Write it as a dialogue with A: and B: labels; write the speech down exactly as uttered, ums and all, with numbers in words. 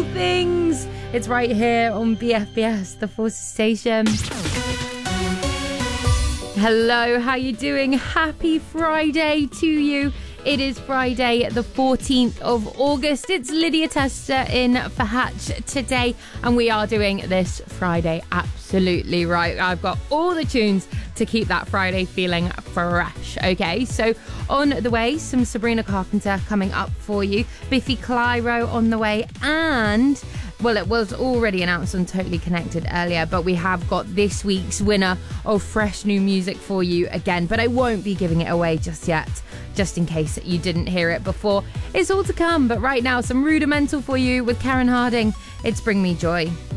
A: things. It's right here on B F B S, the Forces Station. Hello, how you doing? Happy Friday to you. It is Friday, the fourteenth of August. It's Lydia Tester in for Hatch today, and we are doing this Friday absolutely right. I've got all the tunes to keep that Friday feeling fresh. Okay, so on the way, some Sabrina Carpenter coming up for you, Biffy Clyro on the way, and well, it was already announced on Totally Connected earlier, but we have got this week's winner of fresh new music for you again, but I won't be giving it away just yet, just in case you didn't hear it before. It's all to come, but right now, some Rudimental for you with Karen Harding. It's Bring Me Joy.